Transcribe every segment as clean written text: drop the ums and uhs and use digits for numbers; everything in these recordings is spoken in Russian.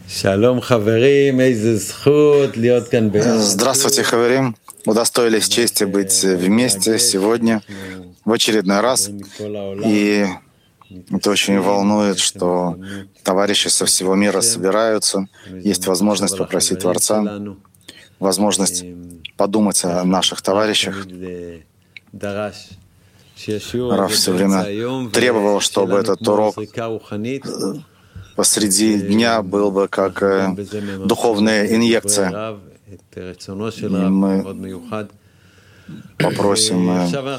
Здравствуйте, Хаверим. Удостоились чести быть вместе сегодня в очередной раз. И это очень волнует, что товарищи со всего мира собираются. Есть возможность попросить Творца, возможность подумать о наших товарищах. Рав все время требовал, чтобы этот урок посреди дня был бы как духовная инъекция. И мы попросим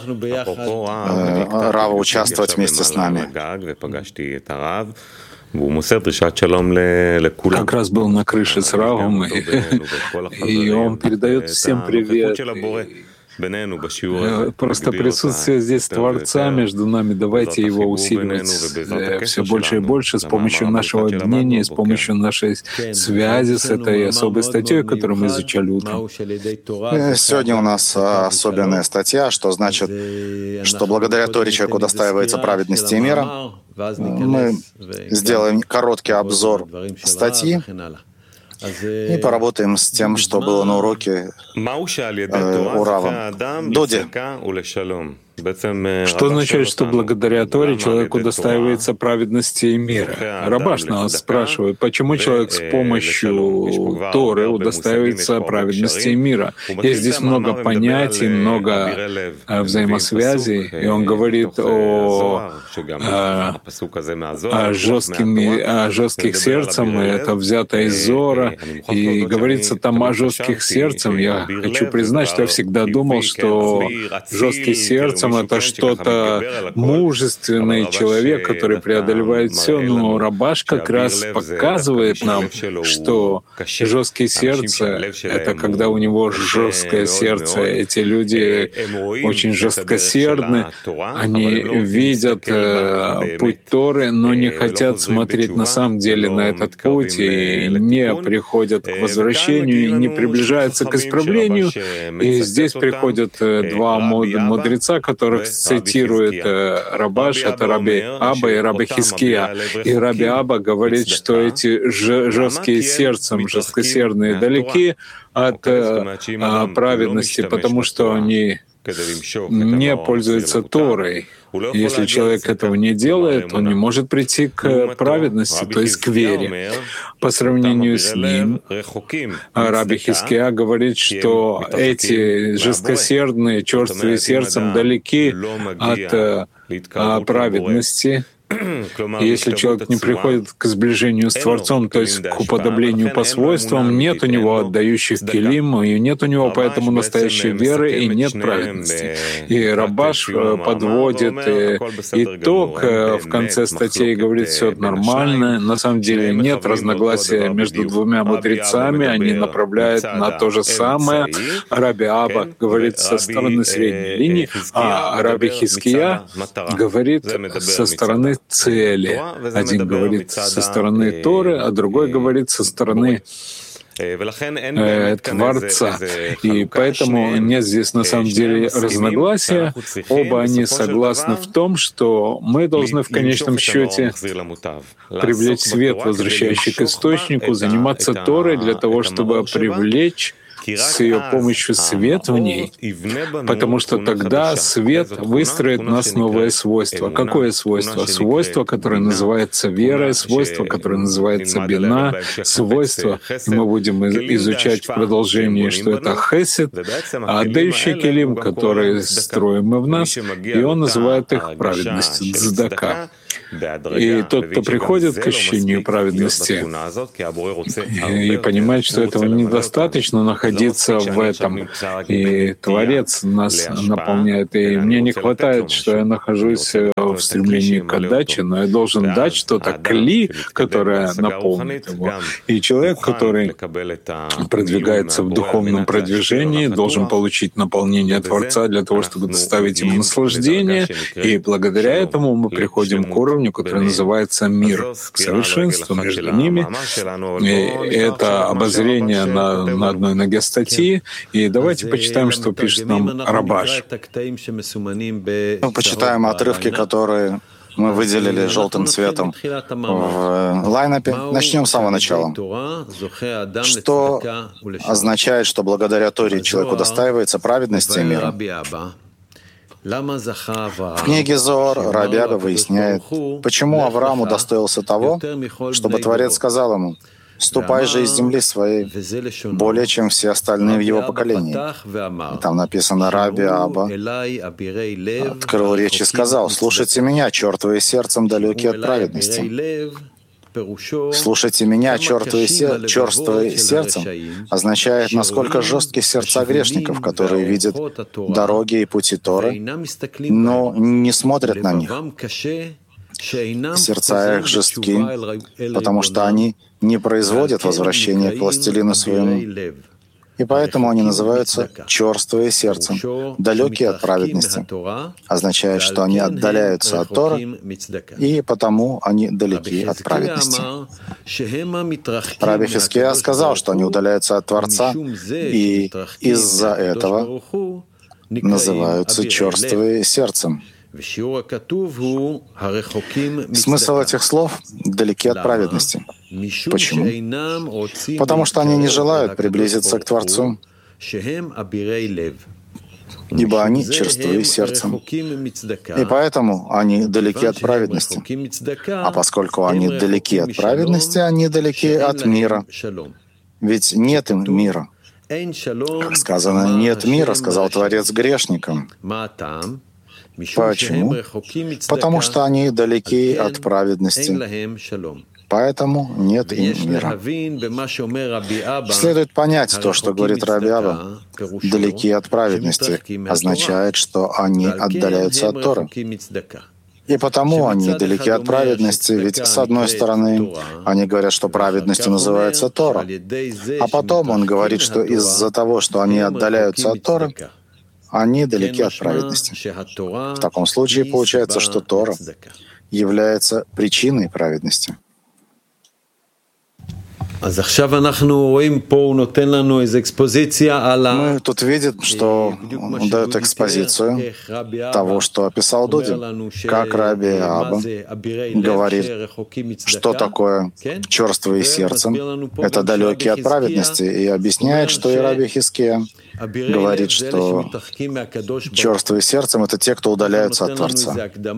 Рава участвовать вместе с нами. Как раз был на крыше с Равом, и он передает всем привет. Просто присутствие здесь Творца между нами, давайте его усиливать все больше и больше с помощью нашего объединения, с помощью нашей связи с этой особой статьей, которую мы изучали утром. Сегодня у нас особенная статья, что значит, что благодаря Торе человеку достаивается праведности и мира. Мы сделаем короткий обзор статьи и поработаем с тем, что было на уроке у Рава. Дуди. Что означает, что благодаря Торе человеку достаивается праведности и мира? Рабаш нас спрашивает, почему человек с помощью Торы удостаивается праведности и мира? Есть здесь много понятий, много взаимосвязей, и он говорит о жестких сердцем, и это взято из Зора, и говорится там о жестких сердцем. Я хочу признать, что я всегда думал, что жесткий сердцем — это что-то мужественный человек, который преодолевает все, но Рабаш как раз показывает нам, что жесткое сердце — это когда у него жесткое сердце. Эти люди очень жесткосердны, они видят путь Торы, но не хотят смотреть на самом деле на этот путь и не приходят к возвращению, и не приближаются к исправлению. И здесь приходят два мудреца, которых цитирует Рабаш, это Раби Аба и Раби Хиския. И Раби Аба говорит, что эти жесткие сердцем, жесткосердные далеки от праведности, потому что они не пользуются Торой. Если человек этого не делает, он не может прийти к праведности, то есть к вере. По сравнению с ним, Раби Хиския говорит, что эти жесткосердные, черствые сердцем далеки от праведности. И если человек не приходит к сближению с Творцом, то есть к уподоблению по свойствам, нет у него отдающих келим, и нет у него поэтому настоящей веры, и нет праведности. И Рабаш подводит итог в конце статьи и говорит, все нормально. На самом деле нет разногласия между двумя мудрецами, они направляют на то же самое. Раби Аба говорит со стороны средней линии, а Раби Хиския говорит со стороны цели. Один говорит со стороны Торы, а другой говорит со стороны Творца. И поэтому нет здесь на самом деле разногласия. Оба они согласны в том, что мы должны в конечном счете привлечь свет, возвращающий к источнику, заниматься Торой для того, чтобы привлечь с ее помощью свет в ней, потому что тогда свет выстроит в нас новое свойство. Какое свойство? Свойство, которое называется верой, свойство, которое называется бина, свойство, и мы будем изучать в продолжении, что это хесед, а отдающий келим, который строим мы в нас, и он называет их праведностью, цдака. И тот, кто приходит к ощущению праведности и понимает, что этого недостаточно находиться в этом, и Творец нас наполняет, и мне не хватает, что я нахожусь в стремлении к отдаче, но я должен дать что-то, кли, которое наполнит его. И человек, который продвигается в духовном продвижении, должен получить наполнение Творца для того, чтобы доставить ему наслаждение, и благодаря этому мы приходим к уровню, который называется мир, совершенство между ними. И это обозрение на одной ноге статьи. И давайте почитаем, что пишет нам Рабаш. Мы почитаем отрывки, которые мы выделили желтым цветом в лайнапе. Начнем с самого начала. Что означает, что благодаря Торе человек удостаивается праведности мира? В книге Зоар Раби Аба выясняет, почему Авраам удостоился того, чтобы Творец сказал ему: «Ступай же из земли своей более, чем все остальные в его поколении». И там написано: Раби Аба открыл речь и сказал: «Слушайте меня, чертовы сердцем далекие от праведности». «Слушайте меня, черствые сердцем» означает, насколько жесткие сердца грешников, которые видят дороги и пути Торы, но не смотрят на них. Сердца их жестки, потому что они не производят возвращения к властелину своему. И поэтому они называются черствые сердцем, далекие от праведности. Означает, что они отдаляются от Торы, и потому они далеки от праведности. Раби Хиския сказал, что они удаляются от Творца, и из-за этого называются черствые сердцем. Смысл этих слов — далеки от праведности. Почему? Потому что они не желают приблизиться к Творцу, ибо они черствые сердцем. И поэтому они далеки от праведности. А поскольку они далеки от праведности, они далеки от мира. Ведь нет им мира. Как сказано, нет мира, сказал Творец грешникам. Почему? Потому что они далеки от праведности. Поэтому нет им мира. Следует понять то, что говорит Раби Аба. Далеки от праведности означает, что они отдаляются от Торы. И потому они далеки от праведности, ведь с одной стороны они говорят, что праведностью называется Тора, а потом он говорит, что из-за того, что они отдаляются от Торы, они далеки от праведности. В таком случае получается, что Тора является причиной праведности. Мы тут видим, что он дает экспозицию того, что описал Дуди, как Раби Аба говорит, что такое черствые сердцем, это далекие от праведности, и объясняет, что и Раби Хиския говорит, что черствые сердцем — это те, кто удаляются от Творца.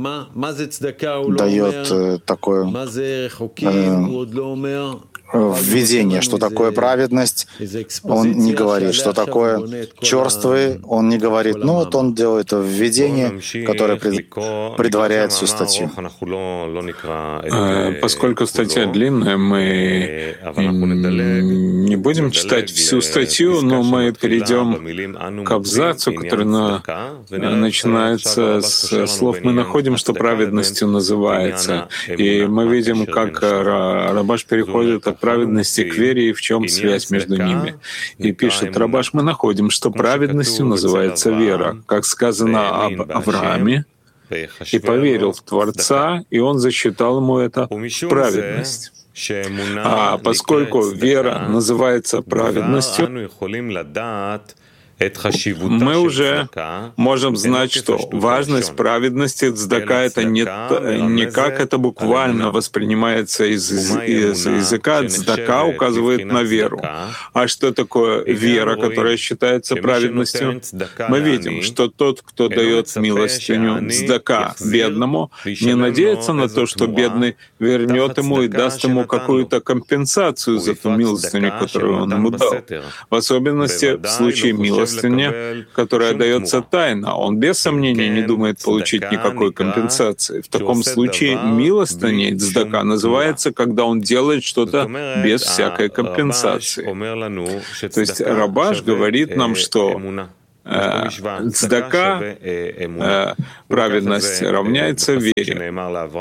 Дает такое введение, что такое праведность, он не говорит, что такое черствые, он не говорит. Ну вот он делает введение, которое предваряет всю статью. Поскольку статья длинная, мы не будем читать всю статью, но мы перейдем к абзацу, который начинается с слов «мы находим, что праведностью называется». И мы видим, как Рабаш переходит от праведности к вере и в чем связь между ними. И пишет Рабаш: мы находим, что праведностью называется вера, как сказано об Аврааме, и поверил в Творца, и он засчитал ему это в праведность. А поскольку вера называется праведностью, мы уже можем знать, что важность праведности цдака — это не как это буквально воспринимается из языка. Цдака указывает на веру. А что такое вера, которая считается праведностью? Мы видим, что тот, кто дает милостыню цдака бедному, не надеется на то, что бедный вернет ему и даст ему какую-то компенсацию за ту милостыню, которую он ему дал. В особенности в случае милостыни, которая дается тайно. Он без сомнения не думает получить никакой компенсации. В таком случае милостыней цдака называется, когда он делает что-то без всякой компенсации. То есть Рабаш говорит нам, что цдака, праведность, равняется вере.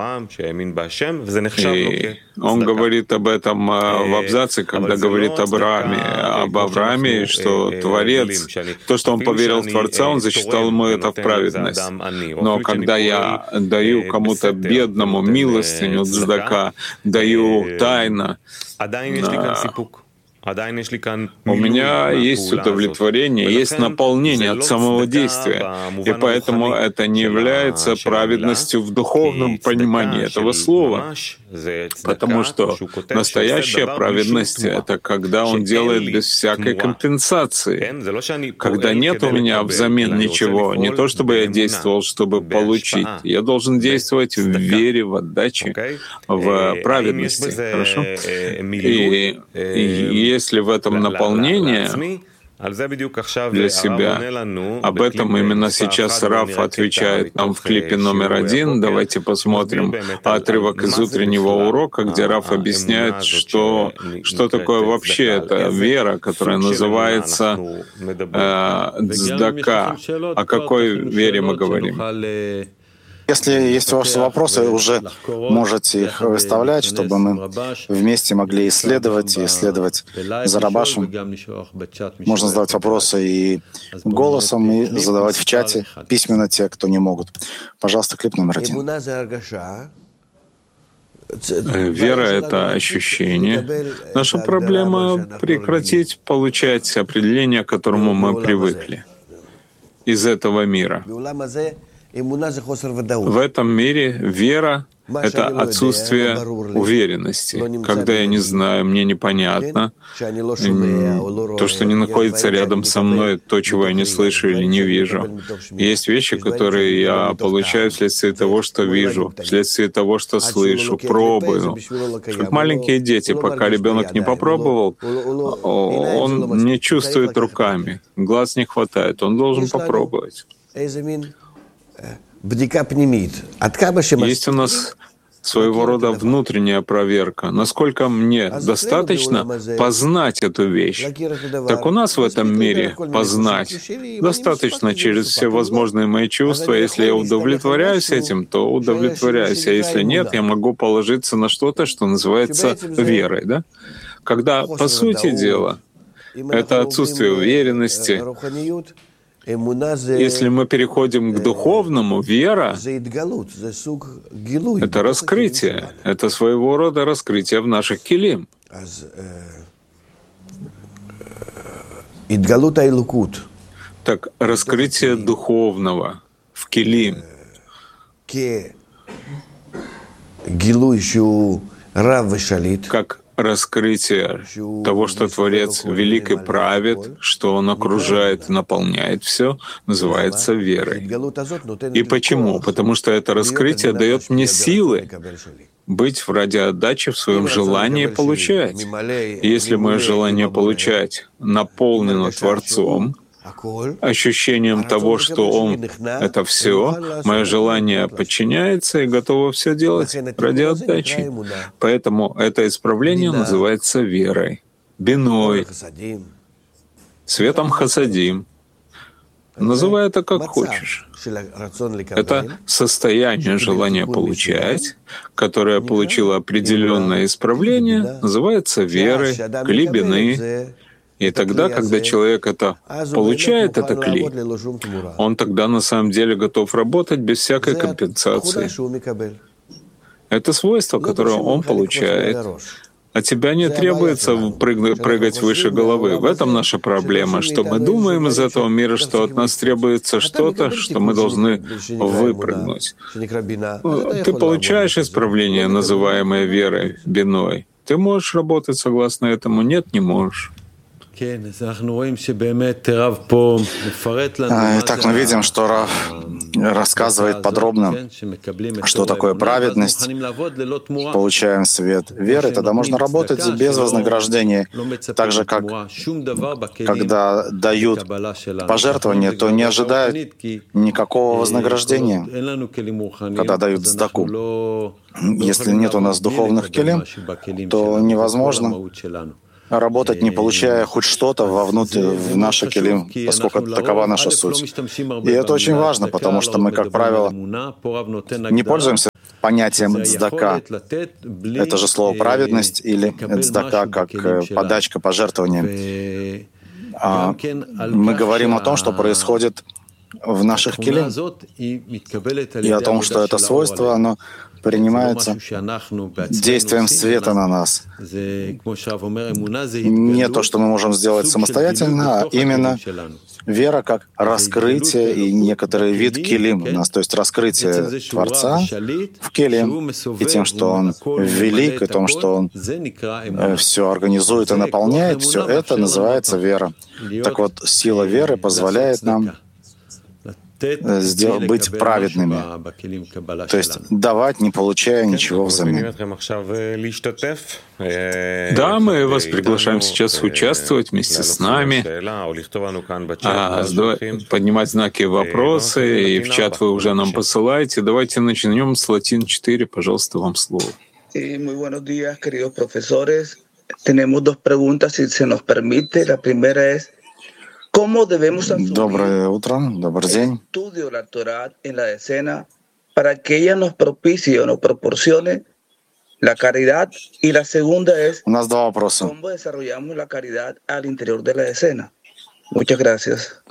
И он говорит об этом в абзаце, когда говорит об Аврааме, что Творец, то, что он поверил в Творца, он засчитал ему это в праведность. Но когда я даю кому-то бедному милостыню цдака, даю тайно, У меня есть удовлетворение, есть наполнение от самого действия, и поэтому это не является праведностью в духовном понимании этого слова, потому что настоящая праведность — это когда он делает без всякой компенсации, когда нет у меня взамен ничего, не то чтобы я действовал, чтобы получить, я должен действовать в вере, в отдаче, в праведности, хорошо? И если в этом наполнение для себя, об этом именно сейчас Раф отвечает нам в клипе номер 1. Давайте посмотрим отрывок из утреннего урока, где Раф объясняет, что такое вообще эта вера, которая называется цдака. О какой вере мы говорим? Если есть ваши вопросы, уже можете их выставлять, чтобы мы вместе могли исследовать за Рабашем. Можно задавать вопросы и голосом, и задавать в чате, письменно те, кто не могут. Пожалуйста, клип номер 1. Вера — это ощущение. Наша проблема — прекратить получать определение, к которому мы привыкли из этого мира. В этом мире вера — это отсутствие уверенности. Когда я не знаю, мне непонятно, то, что не находится рядом со мной, то, чего я не слышу или не вижу. Есть вещи, которые я получаю вследствие того, что вижу, вследствие того, что слышу, пробую. Как маленькие дети, пока ребенок не попробовал, он не чувствует руками, глаз не хватает, он должен попробовать. Есть у нас своего рода внутренняя проверка. Насколько мне достаточно познать эту вещь? Так у нас в этом мире познать достаточно через все возможные мои чувства. Если я удовлетворяюсь этим, то удовлетворяюсь. А если нет, я могу положиться на что-то, что называется верой. Да? Когда, по сути дела, это отсутствие уверенности. Если мы переходим к духовному, вера — это раскрытие, это своего рода раскрытие в наших келим. Так, раскрытие духовного в келим, как раскрытие того, что Творец велик и правит, что Он окружает и наполняет все, называется верой. И почему? Потому что это раскрытие дает мне силы быть в радиоотдаче в своем желании получать. И если мое желание получать наполнено Творцом, ощущением того, что Он — это все, мое желание подчиняется и готово все делать ради отдачи. Поэтому это исправление называется верой, биной, светом хасадим. Называй это как хочешь. Это состояние желания получать, которое получило определенное исправление, называется верой, клибины. И тогда, когда человек это получает, это кли, он тогда на самом деле готов работать без всякой компенсации. Это свойство, которое он получает. От тебя не требуется прыгать выше головы. В этом наша проблема, что мы думаем из этого мира, что от нас требуется что-то, что мы должны выпрыгнуть. Ты получаешь исправление, называемое верой, биной. Ты можешь работать согласно этому? Нет, не можешь. Итак, мы видим, что Рав рассказывает подробно, что такое праведность. Получаем свет веры, тогда можно работать без вознаграждения. Так же, как когда дают пожертвования, то не ожидают никакого вознаграждения, когда дают цдаку. Если нет у нас духовных келим, то невозможно работать, не получая хоть что-то вовнутрь в наши келим, поскольку такова наша суть. И это очень важно, потому что мы, как правило, не пользуемся понятием цдака. Это же слово праведность или цдака как подачка, пожертвование. Мы говорим о том, что происходит в наших келим, и о том, что это свойство, оно принимается действием света на нас. Не то, что мы можем сделать самостоятельно, а именно вера как раскрытие и некоторый вид келим у нас, то есть раскрытие Творца в келим, и тем, что Он велик, и тем, что Он все организует и наполняет, все это называется вера. Так вот, сила веры позволяет нам быть праведными, то есть давать, не получая ничего взамен. Да, мы вас приглашаем сейчас участвовать вместе с нами, поднимать знаки вопросы, и в чат вы уже нам посылаете. Давайте начнем с Латин 4, пожалуйста, вам слово. Muy buenos días, queridos profesores. Tenemos dos preguntas, si se nos permite. La primera es, ¿cómo debemos asumir Доброе утро, добрый el день. estudio de la Torah en la decena para que ella nos propicie o nos proporcione la caridad? Y la segunda es, У нас два вопроса. ¿cómo desarrollamos la caridad al interior de la decena? Muchas gracias.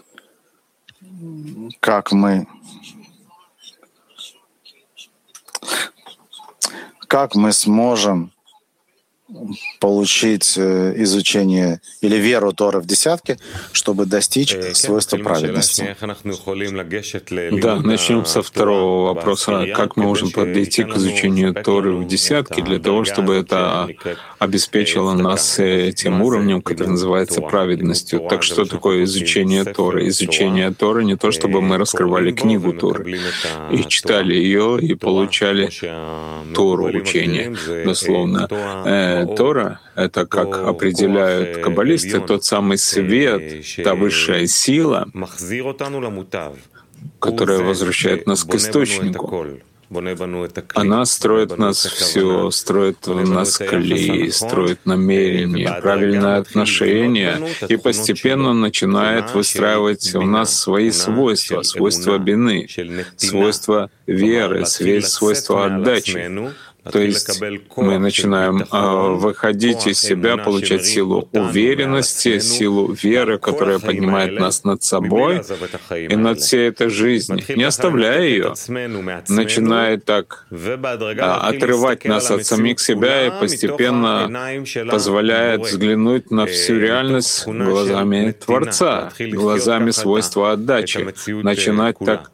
Как мы сможем получить изучение или веру Торы в десятки, чтобы достичь свойства праведности? Да, начнем со второго вопроса. Как мы можем подойти к изучению Торы в десятки для того, чтобы это обеспечило нас тем уровнем, который называется праведностью? Так что такое изучение Торы? Изучение Торы не то, чтобы мы раскрывали книгу Торы и читали ее и получали Тору учение, дословно. Тора — это, как определяют каббалисты, тот самый свет, та высшая сила, которая возвращает нас к источнику. Она строит нас все, строит нас клей, строит намерение, правильное отношение и постепенно начинает выстраивать у нас свои свойства, свойства бины, свойства веры, свойства отдачи. То есть мы начинаем выходить из себя, получать силу уверенности, силу веры, которая поднимает нас над собой и над всей этой жизнью, не оставляя ее, начинает так отрывать нас от самих себя и постепенно позволяет взглянуть на всю реальность глазами Творца, глазами свойства отдачи, начинать так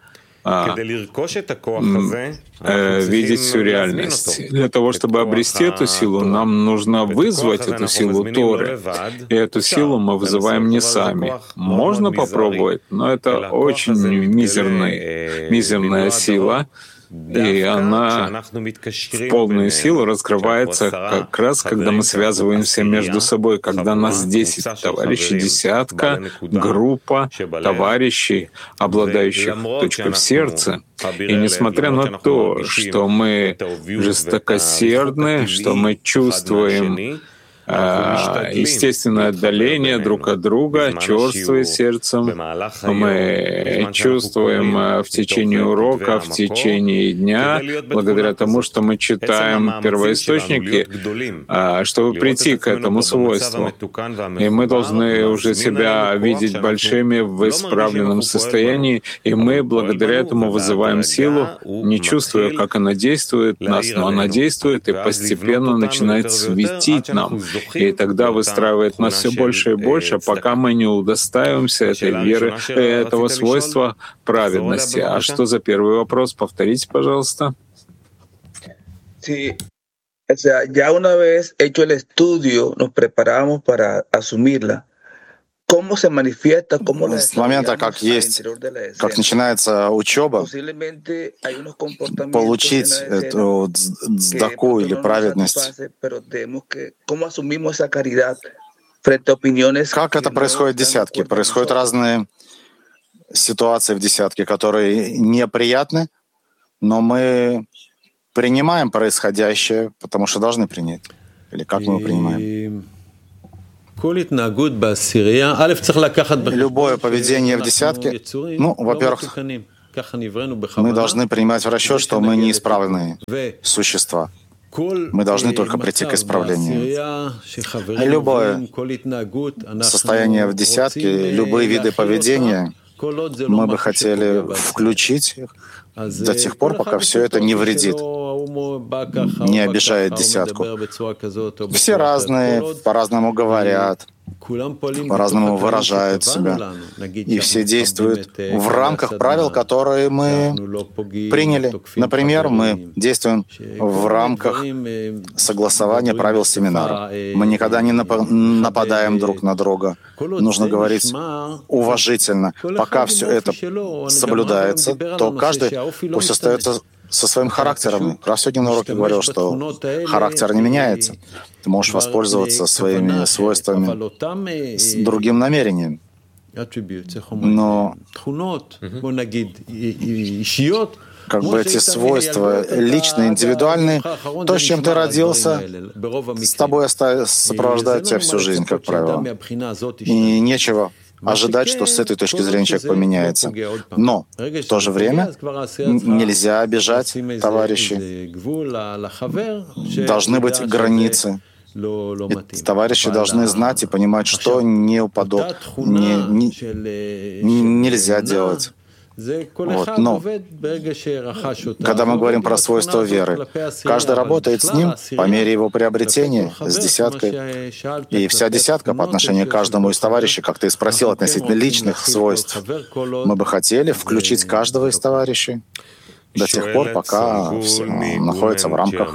видеть всю реальность. Для того, чтобы обрести эту силу, нам нужно вызвать эту силу Торы. И эту силу мы вызываем не сами. Можно попробовать, но это очень мизерная сила, и она в полную силу раскрывается как раз, когда мы связываемся между собой, когда нас 10 товарищей, десятка, группа товарищей, обладающих точкой в сердце. И несмотря на то, что мы жестокосердны, что мы чувствуем естественное отдаление друг от друга, черствое сердцем. Мы чувствуем в течение урока, в течение дня, благодаря тому, что мы читаем первоисточники, чтобы прийти к этому свойству. И мы должны уже себя видеть большими в исправленном состоянии, и мы благодаря этому вызываем силу, не чувствуя, как она действует нас, но она действует и постепенно начинает светить нам. И тогда выстраивает нас все больше и больше, пока мы не удостаиваемся этой веры, этого свойства праведности. А что за первый вопрос? Повторите, пожалуйста. Sí, o sea, ya una vez hecho el estudio, nos preparamos para asumirla. ¿Cómo se manifiesta? ¿Cómo la С момента, как есть, как начинается учеба, получить эту цдаку или праведность. Как это происходит в десятке? Происходят разные ситуации в десятке, которые неприятны, но мы принимаем происходящее, потому что должны принять. Или как мы его принимаем? Любое поведение в десятке, во-первых, мы должны принимать в расчет, что мы неисправленные существа. Мы должны только прийти к исправлению. Любое состояние в десятке, любые виды поведения, Мы бы хотели включить их до тех пор, пока все это не вредит, не обижает десятку. Все разные, по-разному говорят, по-разному выражают себя. И все действуют в рамках правил, которые мы приняли. Например, мы действуем в рамках согласования правил семинара. Мы никогда не нападаем друг на друга. Нужно говорить уважительно. Пока все это соблюдается, то каждый пусть остается со своим характером. Раз сегодня на уроке говорил, что характер не меняется. Ты можешь воспользоваться своими свойствами с другим намерением. Но как бы эти свойства личные, индивидуальные, то, с чем ты родился, с тобой сопровождает тебя всю жизнь, как правило. И нечего ожидать, что с этой точки зрения человек поменяется. Но в то же время нельзя обижать товарищей. Должны быть границы. И товарищи должны знать и понимать, что не упадут, нельзя делать. Вот. Но когда мы говорим про свойства веры, каждый работает с ним по мере его приобретения, с десяткой. И вся десятка по отношению к каждому из товарищей, как ты и спросил, относительно личных свойств, мы бы хотели включить каждого из товарищей до тех пор, пока все находятся в рамках.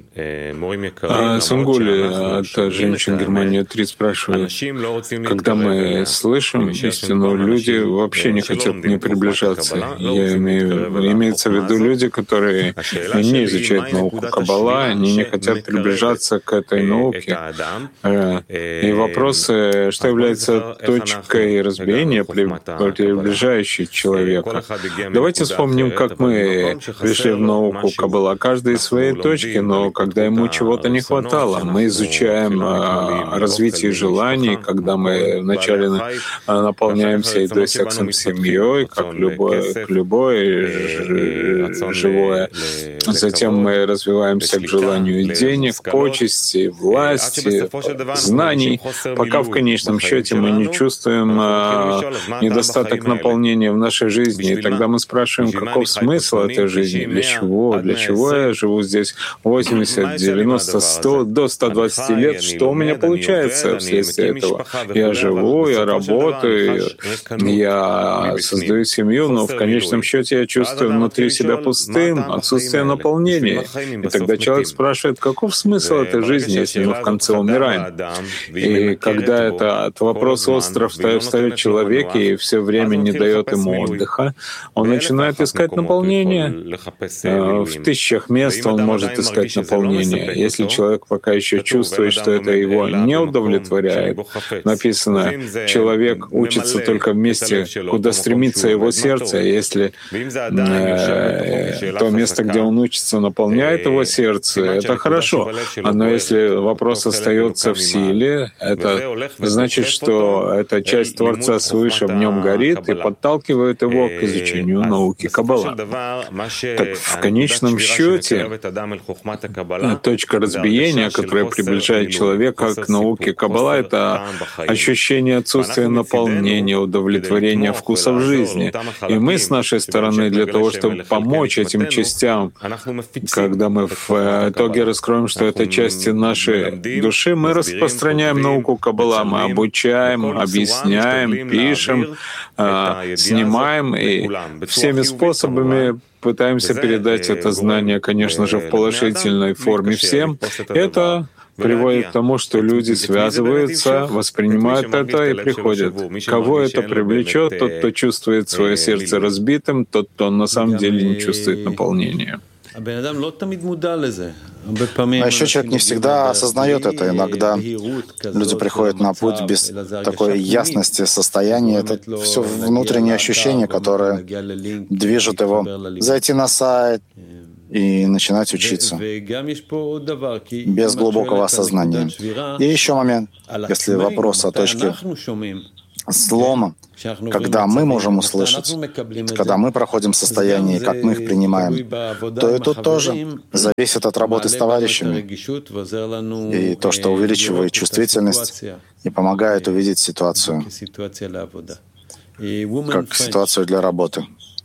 Сунгули от женщин Германии 3 спрашивает, когда мы слышим истину, люди вообще не хотят к ней приближаться. Имеется в виду люди, которые не изучают науку Каббала, они не хотят приближаться к этой науке. И вопрос, что является точкой разбиения, приближающей человека. Давайте вспомним, как мы пришли в науку Каббала, каждый из своей точки, но когда ему чего-то не хватало, мы изучаем развитие желаний, когда мы вначале наполняемся едой, сексом, семьей, как любое живое. Затем мы развиваемся к желанию денег, почести, власти, знаний, пока в конечном счете мы не чувствуем недостаток наполнения в нашей жизни. И тогда мы спрашиваем, каков смысл этой жизни, для чего? Для чего я живу здесь 80, 90, 100, до 120 лет? Что у меня получается вследствие этого? Я живу, я работаю, я создаю семью, но в конечном счете я чувствую внутри себя пустым, отсутствие наполнения. И тогда человек спрашивает, каков смысл этой жизни, если мы в конце умираем? И когда этот вопрос остро встает в человеке и все время не дает ему отдыха, он начинает искать наполнение. В тысячах мест он может искать наполнение. Если человек пока еще чувствует, что это его не удовлетворяет, написано, человек учится только в месте, куда стремится его сердце. Если то место, где он учится, наполняет его сердце, это хорошо. Но если вопрос остается в силе, это значит, что эта часть Творца свыше в нем горит и подталкивает его к изучению науки Каббала. Так в конечном счете точка разбиения, которая приближает человека к науке Каббала, это ощущение отсутствия наполнения, удовлетворения вкуса в жизни. И мы с нашей стороны для того, чтобы помочь этим частям, когда мы в итоге раскроем, что это части нашей души, мы распространяем науку Каббала, мы обучаем, объясняем, пишем, снимаем и всеми способами пытаемся передать это знание, конечно же, в положительной форме всем. Это приводит к тому, что люди связываются, воспринимают это и приходят. Кого это привлечет? Тот, кто чувствует свое сердце разбитым, тот, кто на самом деле не чувствует наполнения. А еще человек не всегда осознает это. Иногда люди приходят на путь без такой ясности состояния. Это все внутренние ощущения, которые движут его зайти на сайт и начинать учиться без глубокого осознания. И еще момент, если вопрос о точке слома, когда мы можем услышать, когда мы проходим состояние, как мы их принимаем, то и тут тоже зависит от работы с товарищами. И то, что увеличивает чувствительность и помогает увидеть ситуацию. как ситуацию для работы.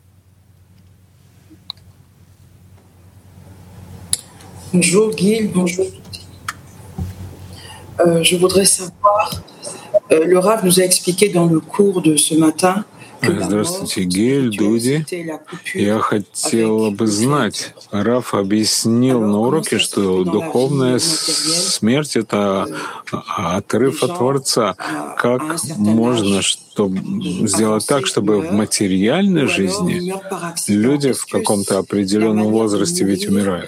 Bonjour Gil, bonjour. Je voudrais savoir, le Rav nous a expliqué dans le cours de ce matin. Здравствуйте, Гель, Дуди. Я хотела бы знать, Раф объяснил на уроке, что духовная смерть — это отрыв от Творца. Как можно сделать так, чтобы в материальной жизни люди в каком-то определенном возрасте ведь умирают?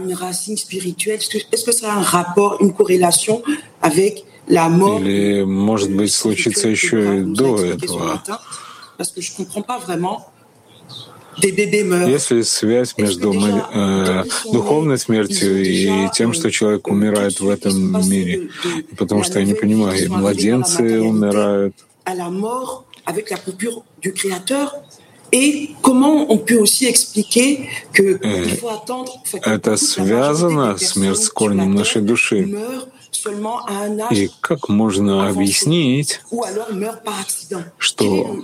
Или, может быть, случится еще и до этого? Есть ли связь между духовной смертью и тем, что человек умирает в этом мире? Потому что я не понимаю, и младенцы умирают. Это связано, смерть с корнем нашей души. И как можно объяснить, что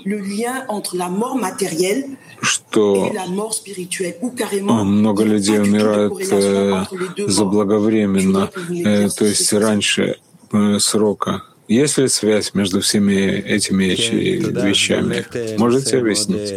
много людей умирают заблаговременно, то есть раньше срока? Есть ли связь между всеми этими вещами? Можете объяснить?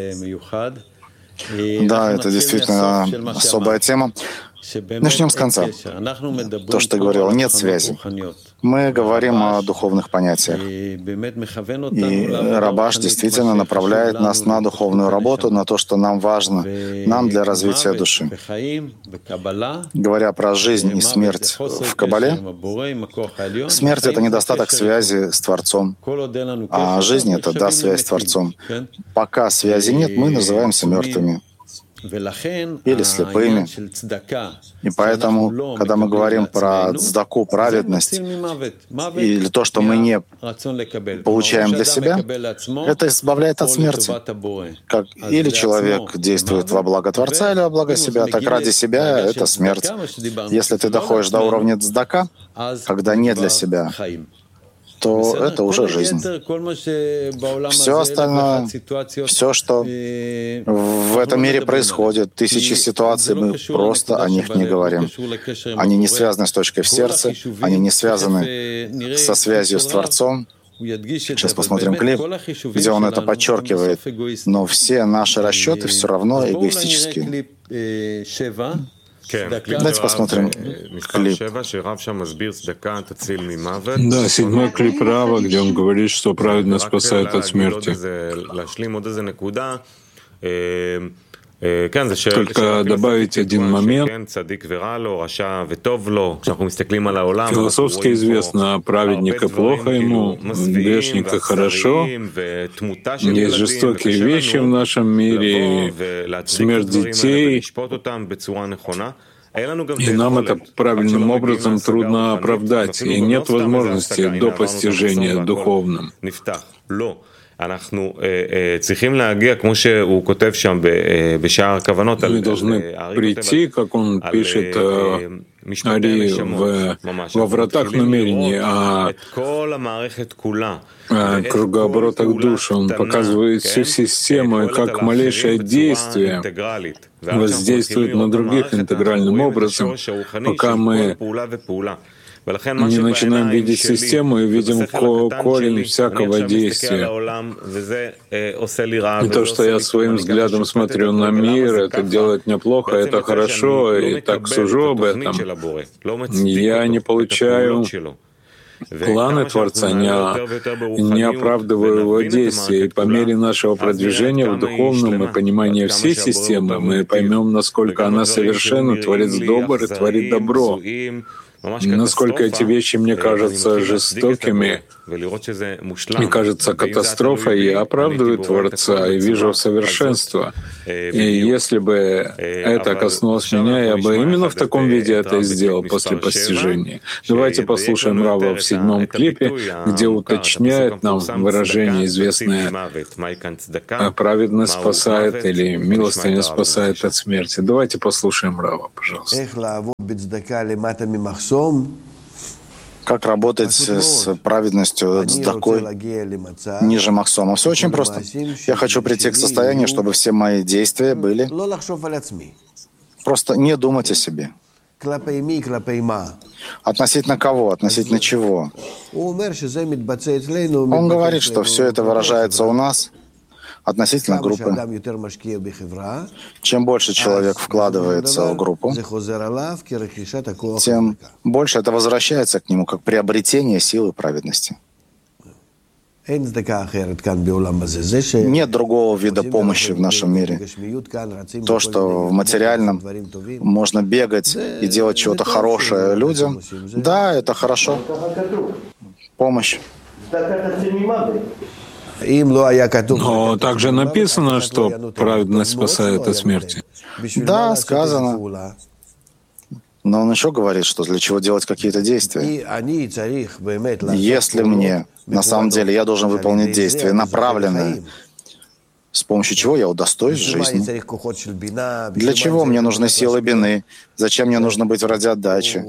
Да, это действительно особая тема. Начнем с конца. То, что ты говорил, нет связи. Мы говорим о духовных понятиях. И Рабаш действительно направляет нас на духовную работу, на то, что нам важно, нам для развития души. Говоря про жизнь и смерть в Кабале, смерть — это недостаток связи с Творцом, а жизнь — это, да, связь с Творцом. Пока связи нет, мы называемся мертвыми или слепыми. И поэтому, когда мы говорим про цдаку, праведность, или то, что мы не получаем для себя, это избавляет от смерти. Или человек действует во благо Творца, или во благо себя. Так ради себя — это смерть. Если ты доходишь до уровня цдака, когда не для себя, то это уже жизнь. Все остальное, все, что в этом мире происходит, тысячи ситуаций, мы просто о них не говорим. Они не связаны с точкой в сердце, они не связаны со связью с Творцом. Сейчас посмотрим клип, где он это подчеркивает. Но все наши расчеты все равно эгоистические. Давайте посмотрим клип. Да, 7-й клип Рава, где он говорит, что праведность спасает от смерти. Только добавить один момент. Философски известно, праведник и плохо ему, грешник и хорошо. Есть жестокие вещи в нашем мире, смерть детей. И нам это правильным образом трудно оправдать, и нет возможности до постижения духовным. Мы должны прийти, как он пишет Ари во вратах намерений, о кругооборотах души. Он показывает всю систему, и как малейшее действие воздействует на других интегральным образом, пока мы не начинаем видеть систему и видим корень всякого действия. И то, что я своим взглядом смотрю на мир, это делает мне плохо, это хорошо, и так сужу об этом. Я не получаю планы Творца, не оправдываю его действия. И по мере нашего продвижения в духовном и понимания всей системы мы поймем, насколько она совершенна, Творец добр и творит добро. Насколько эти вещи мне кажутся жестокими и кажется катастрофой, я оправдываю Творца и вижу совершенство. И если бы это коснулось меня, я бы именно в таком виде это и сделал после постижения. Давайте послушаем Рава в 7-м клипе, где уточняет нам выражение, известное «праведность спасает» или «милостыня спасает от смерти». Давайте послушаем Рава, пожалуйста. Как работать с праведностью, с такой ниже Махсома? Все очень просто. Я хочу прийти к состоянию, чтобы все мои действия были просто не думать о себе. Относительно кого? Относительно чего? Он говорит, что все это выражается у нас относительно группы. Чем больше человек вкладывается в группу, тем больше это возвращается к нему как приобретение силы праведности. Нет другого вида помощи в нашем мире. То, что в материальном можно бегать и делать чего-то хорошее людям, да, это хорошо. Помощь. Но также написано, что праведность спасает от смерти. Да, сказано. Но он еще говорит, что для чего делать какие-то действия. Если мне, на самом деле, я должен выполнить действия, направленные, с помощью чего я удостоюсь жизни. Для чего мне нужны силы бины? Зачем мне нужно быть ради отдачи?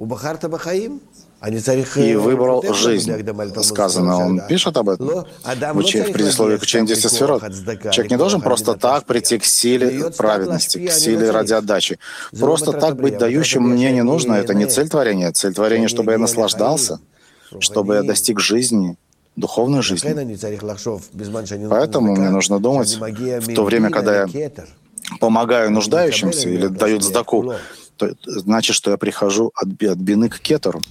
И выбрал жизнь. Сказано, он пишет об этом в предисловии к учению 10 сферот. Человек не должен просто так прийти к силе праведности, к силе ради отдачи. Просто так быть дающим мне не нужно. Это не цель творения. Цель творения, чтобы я наслаждался, чтобы я достиг жизни, духовной жизни. Поэтому мне нужно думать, в то время, когда я помогаю нуждающимся или даю цдаку, то значит, что я прихожу от бины к кетеру.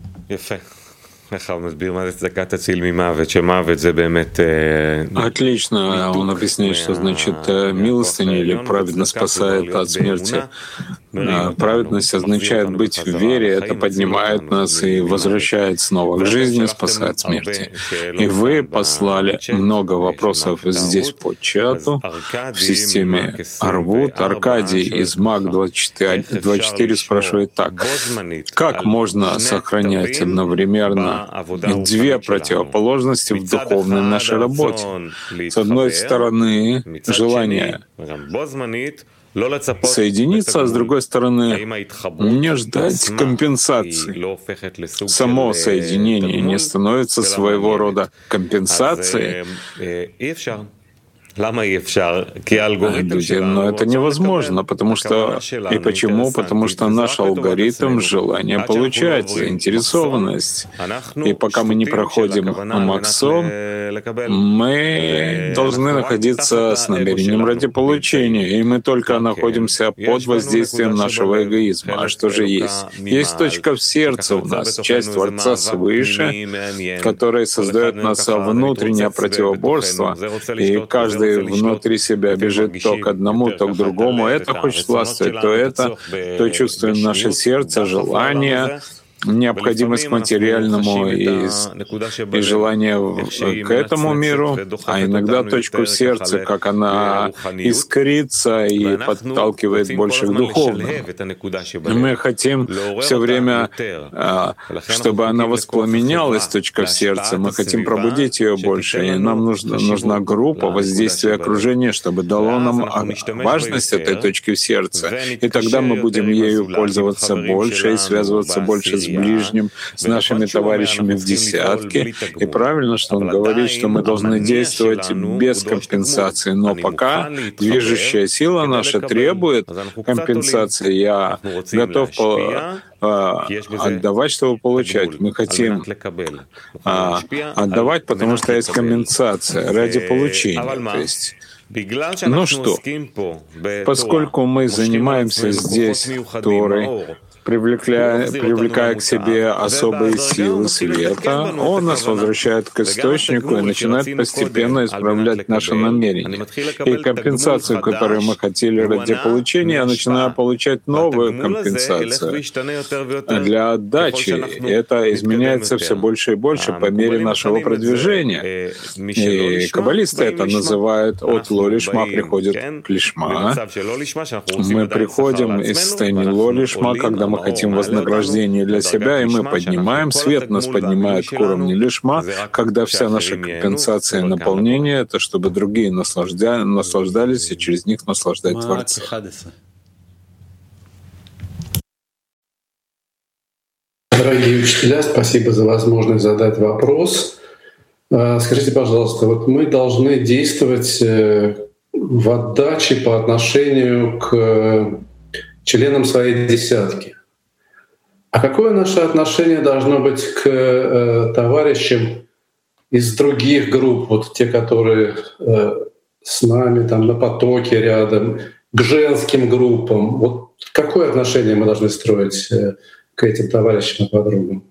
Отлично. Он объясняет, что значит милостыня или праведность спасает от смерти. Праведность означает быть в вере, это поднимает нас и возвращает снова к жизни, спасает от смерти. И вы послали много вопросов здесь по чату, в системе Арвут. Аркадий из МАК-24 спрашивает так. Как можно сохранять одновременно две противоположности в духовной нашей работе? С одной стороны, желание соединиться, а с другой стороны, не ждать компенсации. Само соединение не становится своего рода компенсацией. Но это невозможно, потому что... И почему? Потому что наш алгоритм — желание получать, заинтересованность. И пока мы не проходим Махсом, мы должны находиться с намерением ради получения, и мы только находимся под воздействием нашего эгоизма. А что же есть? Есть точка в сердце у нас, часть Творца свыше, которая создает нас внутреннее противоборство, и каждый внутри себя бежит то к одному, то к другому. Это хочет властвовать, то чувствуем наше сердце, желание, необходимость к материальному и желание к этому миру, а иногда точку в сердце, как она искрится и подталкивает больше к духовному. Мы хотим все время, чтобы она воспламенялась, точка в сердце, мы хотим пробудить ее больше, и нам нужна группа воздействия окружения, чтобы дало нам важность этой точки в сердце, и тогда мы будем ею пользоваться больше и связываться больше с ближним, с нашими товарищами в десятке. И правильно, что он говорит, что мы должны действовать без компенсации. Но пока движущая сила наша требует компенсации, я готов отдавать, чтобы получать. Мы хотим отдавать, потому что есть компенсация ради получения. То есть, ну что, поскольку мы занимаемся здесь Торой, привлекая к себе особые силы света, он нас возвращает к источнику и начинает постепенно исправлять наши намерения. И компенсацию, которую мы хотели ради получения, я начинаю получать новую компенсацию для отдачи. И это изменяется все больше и больше по мере нашего продвижения. И каббалисты это называют «от ло-лишма приходит к лишма». Мы приходим из состояния ло-лишма, когда мы хотим вознаграждения для себя, и мы поднимаем, свет нас поднимает к уровню лишма, когда вся наша компенсация и наполнение — это чтобы другие наслаждались, и через них наслаждать Творца. Дорогие учителя, спасибо за возможность задать вопрос. Скажите, пожалуйста, вот мы должны действовать в отдаче по отношению к членам своей десятки. А какое наше отношение должно быть к товарищам из других групп, вот те, которые с нами там на потоке рядом, к женским группам? Вот какое отношение мы должны строить к этим товарищам и подругам?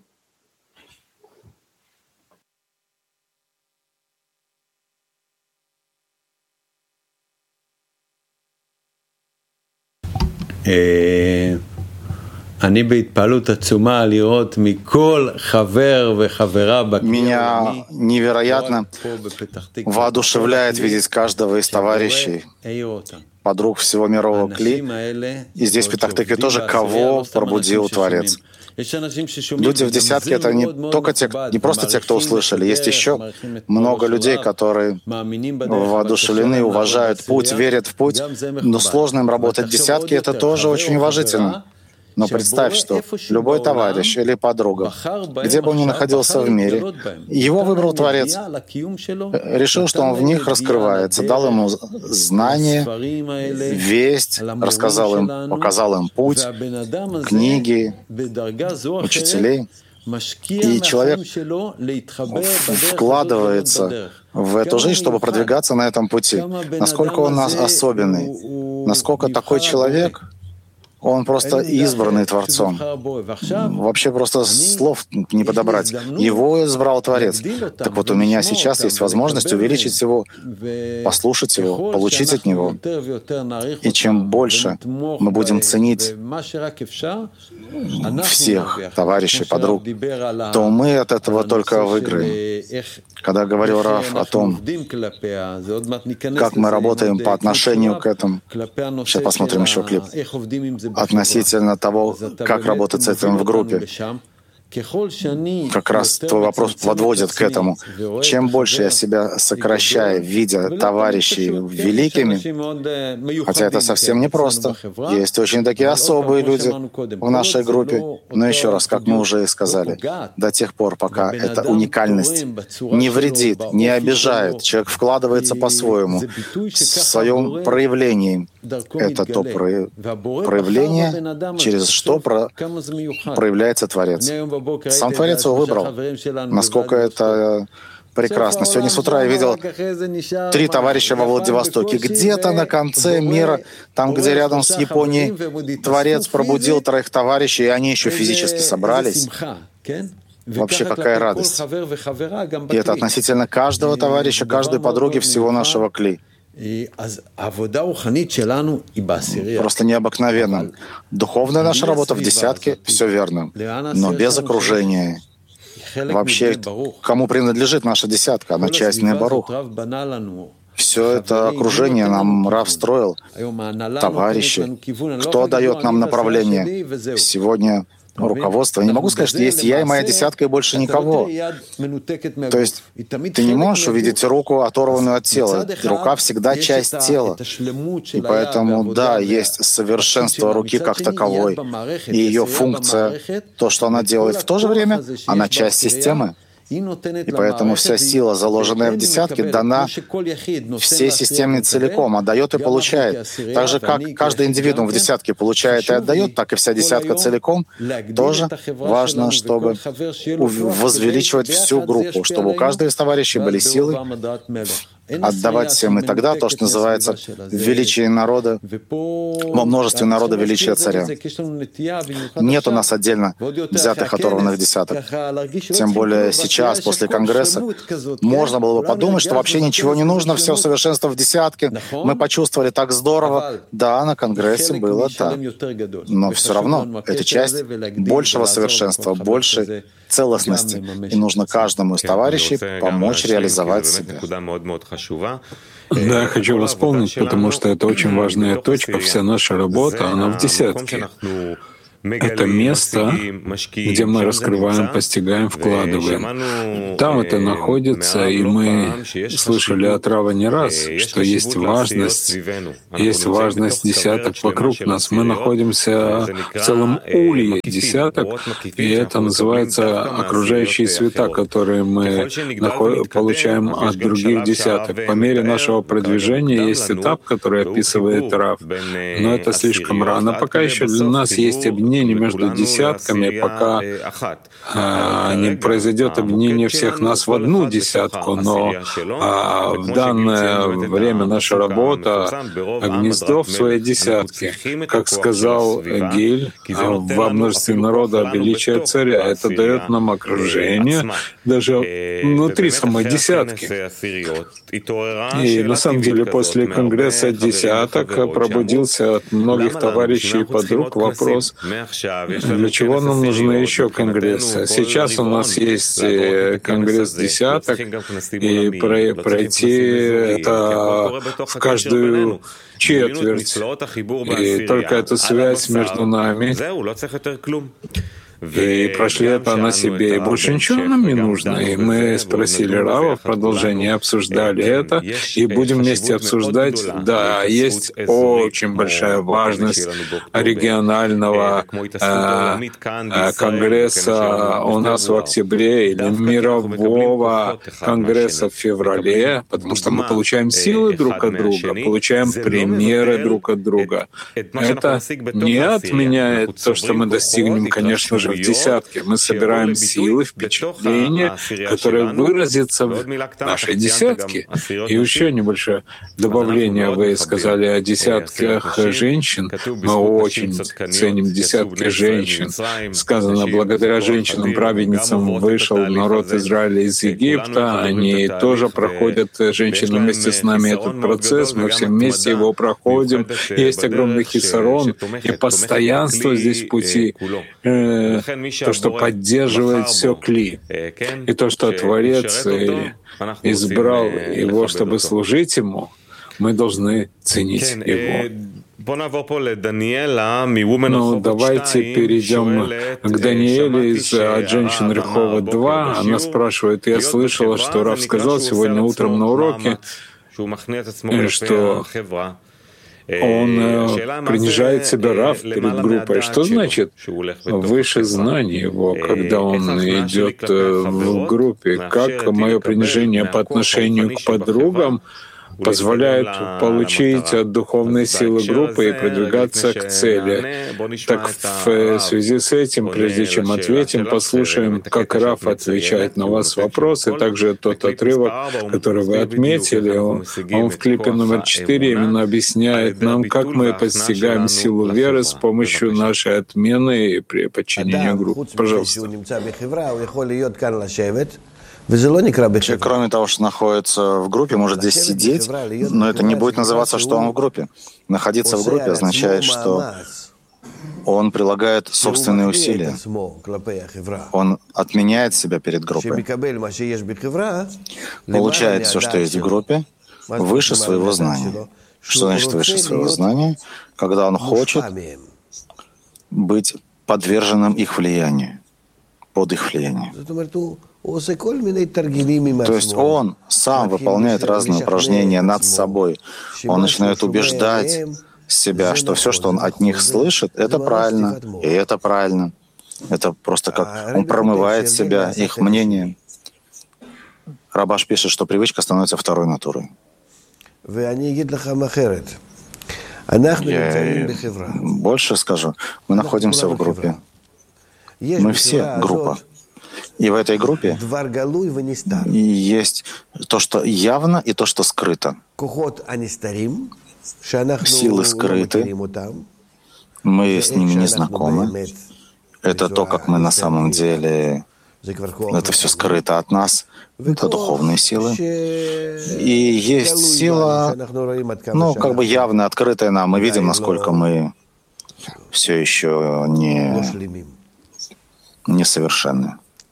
Меня невероятно воодушевляет видеть каждого из товарищей, подруг всего мирового Кли, и здесь в Петах-Тыкве тоже, кого пробудил Творец. Люди в десятке — это не просто те, кто услышали. Есть еще много людей, которые воодушевлены, уважают путь, верят в путь, но сложно им работать в десятке, это тоже очень уважительно. Но представь, что любой товарищ или подруга, где бы он ни находился в мире, его выбрал Творец, решил, что он в них раскрывается, дал ему знания, весть, показал им путь, книги, учителей. И человек вкладывается в эту жизнь, чтобы продвигаться на этом пути. Насколько он особенный, насколько такой человек, он просто избранный Творцом. Вообще просто слов не подобрать. Его избрал Творец. Так вот, у меня сейчас есть возможность увеличить его, послушать его, получить от него. И чем больше мы будем ценить всех товарищей, подруг, то мы от этого только выиграем. Когда говорил Рав о том, как мы работаем по отношению к этому, сейчас посмотрим еще клип, относительно того, как работать с этим в группе. Как раз твой вопрос подводит к этому. Чем больше я себя сокращаю, видя товарищей великими, хотя это совсем не просто. Есть очень такие особые люди в нашей группе. Но еще раз, как мы уже и сказали, до тех пор, пока эта уникальность не вредит, не обижает, человек вкладывается по-своему, в своем проявлении. Это то проявление, через что проявляется Творец. Сам Творец его выбрал. Насколько это прекрасно. Сегодня с утра я видел 3 товарища во Владивостоке. Где-то на конце мира, там, где рядом с Японией, Творец пробудил 3 товарищей, и они еще физически собрались. Вообще, какая радость. И это относительно каждого товарища, каждой подруги всего нашего Кли. Просто необыкновенно. Духовная наша работа в десятке — все верно, но без окружения. Вообще, кому принадлежит наша десятка? Она часть Небарух. Все это окружение нам Рав строил, товарищи. Кто дает нам направление? Сегодня руководство. Я не могу сказать, что есть я и моя десятка, и больше никого. То есть ты не можешь увидеть руку, оторванную от тела. Рука всегда часть тела. И поэтому, да, есть совершенство руки как таковой. И ее функция, то, что она делает, в то же время она часть системы. И поэтому вся сила, заложенная в десятке, дана всей системе целиком, отдает и получает. Так же, как каждый индивидуум в десятке получает и отдает, так и вся десятка целиком. Тоже важно, чтобы возвеличивать всю группу, чтобы у каждого из товарищей были силы отдавать всем. И тогда то, что называется величие народа, во множестве народа величие царя. Нет у нас отдельно взятых оторванных десяток. Тем более сейчас, после Конгресса, можно было бы подумать, что вообще ничего не нужно, все совершенство в десятке. Мы почувствовали так здорово. Да, на Конгрессе было так. Но все равно это часть большего совершенства, большей целостности. И нужно каждому из товарищей помочь реализовать себя. Да, я хочу восполнить, потому что это очень важная точка. Вся наша работа, она в десятке. это место, где мы раскрываем, постигаем, вкладываем. Там это находится, и мы слышали от Рава не раз, что есть важность десяток вокруг нас. Мы находимся в целом улье десяток, и это называется окружающие света, которые мы получаем от других десяток. По мере нашего продвижения есть этап, который описывает Рав, но это слишком рано. Пока еще для нас есть объединение между десятками, пока не произойдет объединение всех нас в одну десятку, но в данное время наша работа гнездо в своей десятке. Как сказал Гиль, во множестве народа величие царя. Это дает нам окружение даже внутри самой десятки. И на самом деле после конгресса десяток пробудился от многих товарищей и подруг вопрос, для чего нам нужны еще конгрессы. Сейчас у нас есть конгресс десяток, и пройти это в каждую четверть. И только эту связь между нами. И прошли это на себе, и больше ничего нам не нужно. И мы спросили Рава в продолжении, обсуждали это, и будем вместе обсуждать. Да, есть очень большая важность регионального конгресса у нас в октябре или мирового конгресса в феврале, потому что мы получаем силы друг от друга, получаем примеры друг от друга. Это не отменяет то, что мы достигнем, конечно же, в десятке. Мы собираем силы, впечатления, которые выразятся в нашей десятке. И еще небольшое добавление. Вы сказали о десятках женщин. Мы очень ценим десятки женщин. Сказано, благодаря женщинам-праведницам вышел народ Израиля из Египта. Они тоже проходят, женщины вместе с нами, этот процесс. Мы все вместе его проходим. Есть огромный хисарон и постоянство здесь в пути. То, что поддерживает все кли, и то, что Творец избрал его, чтобы служить ему, мы должны ценить его. Ну, давайте перейдем к Даниэле от женщин Рехова 2. Она спрашивает, я слышала, что Рав сказал сегодня утром на уроке, что он принижает себя, Рав, перед группой. Что значит выше знаний его, когда он идет в группе? Как мое принижение по отношению к подругам позволяет получить от духовной силы группы и продвигаться к цели. Так в связи с этим, прежде чем ответим, послушаем, как Рав отвечает на вас вопрос, и также тот отрывок, который вы отметили, он в клипе номер 4 именно объясняет нам, как мы постигаем силу веры с помощью нашей отмены и при подчинении группы. Пожалуйста. Человек, кроме того, что находится в группе, может здесь сидеть, но это не будет называться, что он в группе. Находиться в группе означает, что он прилагает собственные усилия. Он отменяет себя перед группой. Получает все, что есть в группе, выше своего знания. Что значит выше своего знания? Когда он хочет быть подверженным их влиянию, под их влиянием. То есть он сам выполняет разные упражнения над собой. Он начинает убеждать себя, что все, что он от них слышит, это правильно, и это правильно. Это просто как он промывает себя, их мнением. Рабаш пишет, что привычка становится второй натурой. Я больше скажу. Мы находимся в группе. Мы все группа. И в этой группе есть то, что явно, и то, что скрыто. Силы скрыты, мы с ними не знакомы. Это то, как мы на самом деле, это все скрыто от нас. Это духовные силы. И есть сила, ну, как бы явно открытая нам. Мы видим, насколько мы все еще несовершенны.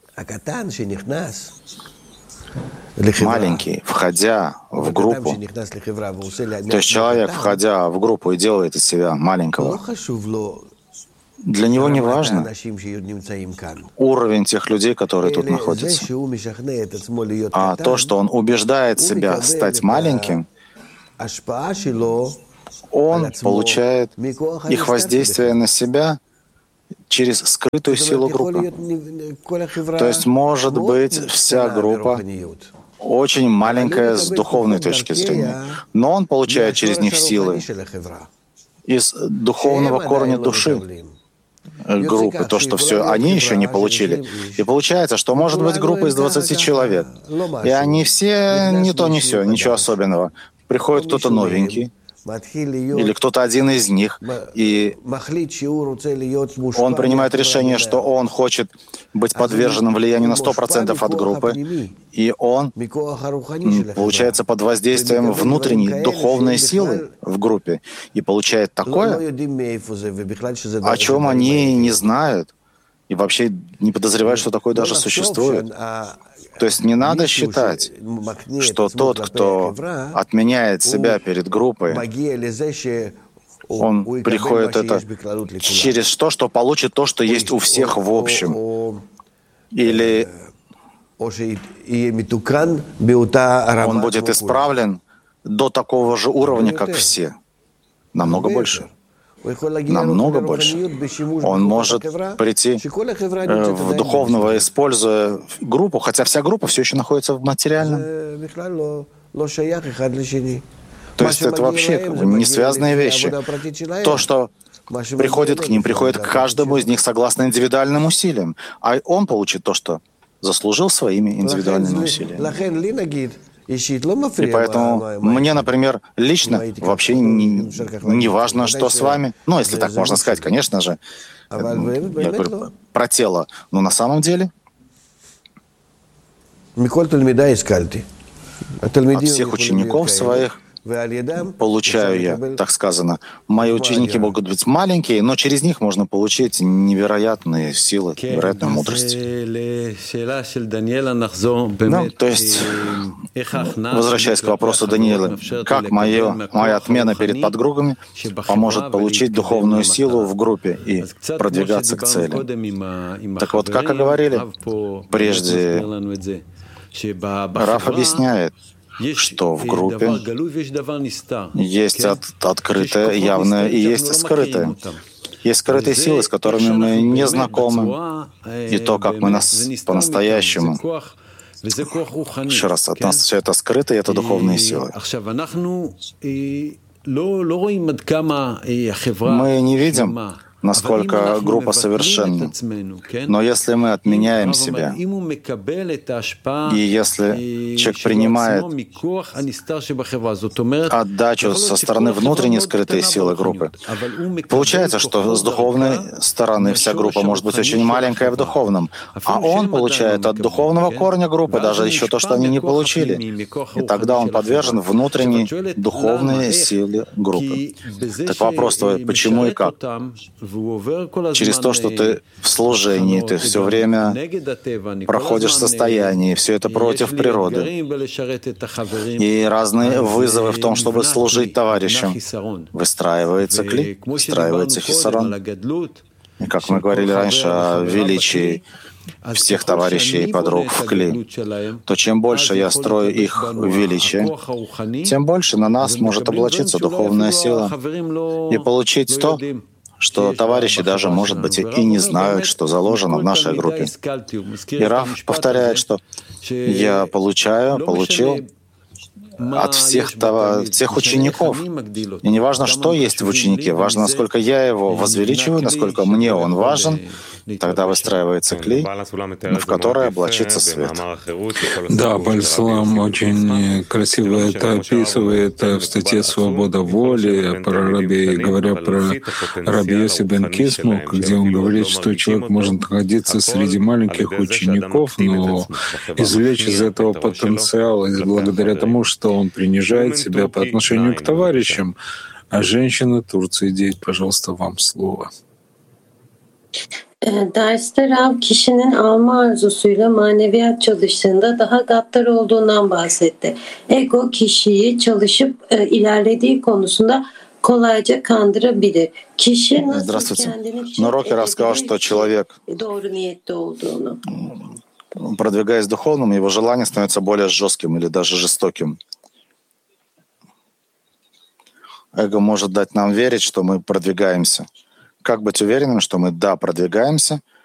Маленький, входя в группу, то есть человек, входя в группу и делает из себя маленького, Для него не важно уровень тех людей, которые тут находятся, а то, что он убеждает себя стать маленьким, он получает их воздействие на себя через скрытую силу группы. То есть, может быть, вся группа очень маленькая с духовной точки зрения, но он получает через них силы из духовного корня души группы, то, что все они еще не получили. И получается, что может быть группа из 20 человек, и они все не то, не все, ничего особенного. Приходит кто-то новенький, или кто-то один из них, и он принимает решение, что он хочет быть подверженным влиянию на 100% от группы, и он получается под воздействием внутренней духовной силы в группе, и получает такое, о чем они не знают, и вообще не подозревают, что такое даже существует. То есть не надо считать, что тот, кто отменяет себя перед группой, он приходит это через то, что получит то, что есть у всех в общем. Или он будет исправлен до такого же уровня, как все. Намного больше. Намного больше. Он может прийти в духовного, используя группу, хотя вся группа все еще находится в материальном. То есть это вообще не связанные вещи. То, что приходит к ним, приходит к каждому из них согласно индивидуальным усилиям. А он получит то, что заслужил своими индивидуальными усилиями. И поэтому мне, например, лично вообще не важно, что с вами. Ну, если так можно сказать, конечно же. Я говорю про тело. Но на самом деле от всех учеников своих получаю я, так сказано. Мои ученики могут быть маленькие, но через них можно получить невероятные силы, невероятную мудрость. Ну, то есть, возвращаясь к вопросу Даниэла, как моя отмена перед подругами поможет получить духовную силу в группе и продвигаться к цели? Так вот, как и говорили прежде, Раф объясняет, что в группе есть открытое, явное и есть скрытое. Есть скрытые силы, с которыми мы не знакомы, и то, как мы по-настоящему. Еще раз, от нас все это скрытое, и это духовные силы. Мы не видим, насколько группа совершенна. Но если мы отменяем себя, и если человек принимает отдачу со стороны внутренней скрытой силы группы, получается, что с духовной стороны вся группа может быть очень маленькая в духовном, а он получает от духовного корня группы даже еще то, что они не получили. И тогда он подвержен внутренней духовной силе группы. Так вопрос твой, почему и как? Через то, что ты в служении, ты все время проходишь состояние, все это против природы. И разные вызовы в том, чтобы служить товарищам. Выстраивается кли, выстраивается хисарон. И как мы говорили раньше о величии всех товарищей и подруг в кли, то чем больше я строю их величие, тем больше на нас может облачиться духовная сила и получить то, что товарищи даже, может быть, и не знают, что заложено в нашей группе. И Раф повторяет, что я получил от всех учеников. И не важно, что есть в ученике, важно, насколько я его возвеличиваю, насколько мне он важен. Тогда выстраивается клей, в который облачится свет. Да, Бальсалам очень красиво это описывает в статье «Свобода воли», говоря про Раби Йоси бен Кисмук, где он говорит, что человек может находиться среди маленьких учеников, но извлечь из этого потенциал благодаря тому, что он принижает себя по отношению к товарищам. А женщина Турции, Deyit, пожалуйста, вам слово. Derste Rav kişinin alma arzusuyla maneviyat çalıştığında daha gaddar olduğundan bahsetti. Ego kişiyi çalışıp ilerlediği konusunda kolayca kandırabilir. Kişi nasıl Здравствуйте. kendini Но check Рокки рассказал, edebilir что ki человек, doğru niyette olduğunu? продвигаясь духовным, его желание становится более жестким или даже жестоким. Эго может дать нам верить, что мы продвигаемся. Как быть уверенным, что мы, да, продвигаемся,